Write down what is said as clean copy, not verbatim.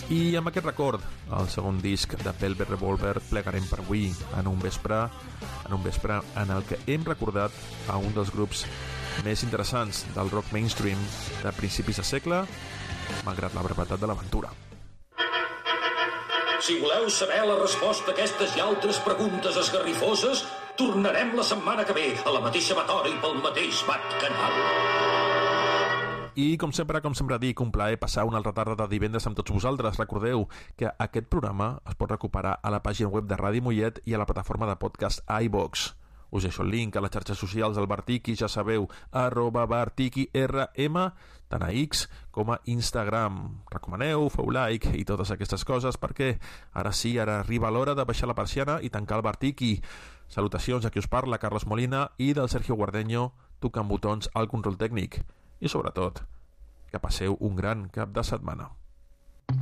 I amb aquest record, el segon disc de Velvet Revolver, plegarem per avui en un vespre en el que hem recordat a un dels grups més interessants del rock mainstream de principis de segle, malgrat la brevetat de l'aventura. Si voleu saber la resposta a aquestes i altres preguntes esgarrifoses, tornarem la setmana que ve a la mateixa emisora i pel mateix canal. I com sempre dic, un plaer passar una altra tarda de divendres amb tots vosaltres. Recordeu que aquest programa es pot recuperar a la pàgina web de Ràdio Mollet i a la plataforma de podcast iVox. Us deixo el link a les xarxes socials del Bartiqui, ja sabeu, @bartiquirm, tant a X com a Instagram. Recomaneu, feu like i totes aquestes coses, perquè ara arriba l'hora de baixar la persiana i tancar el Bartiqui. Salutacions a qui us parla, Carlos Molina, i del Sergio Guardeño, tocant botons al control tècnic. I sobretot, que passeu un gran cap de setmana.